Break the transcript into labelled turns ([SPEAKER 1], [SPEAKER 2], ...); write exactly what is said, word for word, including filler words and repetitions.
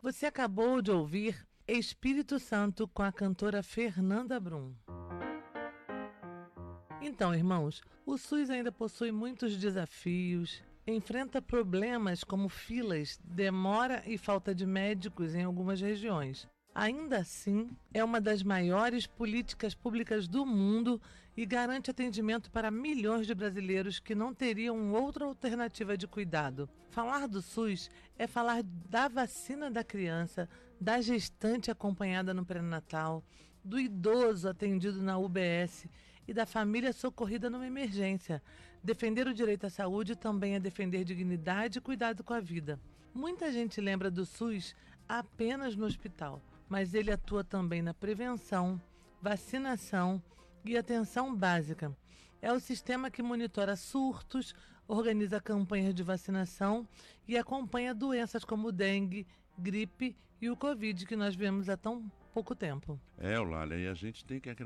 [SPEAKER 1] Você acabou de ouvir Espírito Santo com a cantora Fernanda Brum. Então, irmãos, o SUS ainda possui muitos desafios, enfrenta problemas como filas, demora e falta de médicos em algumas regiões. Ainda assim, é uma das maiores políticas públicas do mundo e garante atendimento para milhões de brasileiros que não teriam outra alternativa de cuidado. Falar do SUS é falar da vacina da criança, da gestante acompanhada no pré-natal, do idoso atendido na U B S e da família socorrida numa emergência. Defender o direito à saúde também é defender dignidade e cuidado com a vida. Muita gente lembra do SUS apenas no hospital, mas ele atua também na prevenção, vacinação e atenção básica. É o sistema que monitora surtos, organiza campanhas de vacinação e acompanha doenças como dengue, gripe e o Covid, que nós vemos há tão pouco tempo.
[SPEAKER 2] É, Eulália, e a gente tem que